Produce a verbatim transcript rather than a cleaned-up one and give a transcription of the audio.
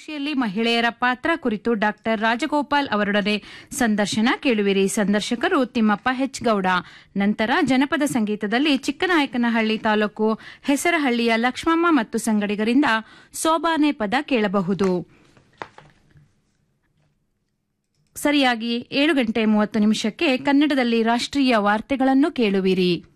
ಕೃಷಿಯಲ್ಲಿ ಮಹಿಳೆಯರ ಪಾತ್ರ ಕುರಿತು ಡಾಕ್ಟರ್ ರಾಜಗೋಪಾಲ್ ಅವರೊಡನೆ ಸಂದರ್ಶನ ಕೇಳುವಿರಿ. ಸಂದರ್ಶಕರು ತಿಮ್ಮಪ್ಪ ಹೆಚ್ ಗೌಡ. ನಂತರ ಜನಪದ ಸಂಗೀತದಲ್ಲಿ ಚಿಕ್ಕನಾಯಕನಹಳ್ಳಿ ತಾಲೂಕು ಹೆಸರಹಳ್ಳಿಯ ಲಕ್ಷ್ಮಮ್ಮ ಮತ್ತು ಸಂಗಡಿಗರಿಂದ ಸೋಬಾನೆ ಪದ ಕೇಳಬಹುದು. ಸರಿಯಾಗಿ ಏಳು ಗಂಟೆ ಮೂವತ್ತು ನಿಮಿಷಕ್ಕೆ ಕನ್ನಡದಲ್ಲಿ ರಾಷ್ಟ್ರೀಯ ವಾರ್ತೆಗಳನ್ನು ಕೇಳುವಿರಿ.